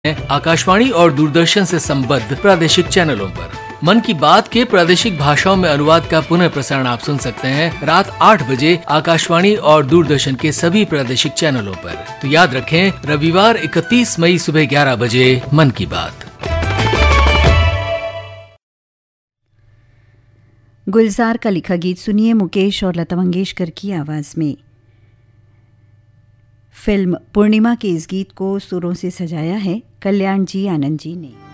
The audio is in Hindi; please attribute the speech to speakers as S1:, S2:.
S1: आकाशवाणी और दूरदर्शन से संबद्ध प्रादेशिक चैनलों पर। मन की बात के प्रादेशिक भाषाओं में अनुवाद का पुनः प्रसारण आप सुन सकते हैं रात 8 बजे आकाशवाणी और दूरदर्शन के सभी प्रादेशिक चैनलों पर। तो याद रखें, रविवार 31 मई सुबह 11 बजे मन की बात।
S2: गुलजार का लिखा गीत सुनिए मुकेश और लता मंगेशकर की आवाज में। फिल्म पूर्णिमा के इस गीत को सुरों से सजाया है कल्याण जी आनंद जी ने।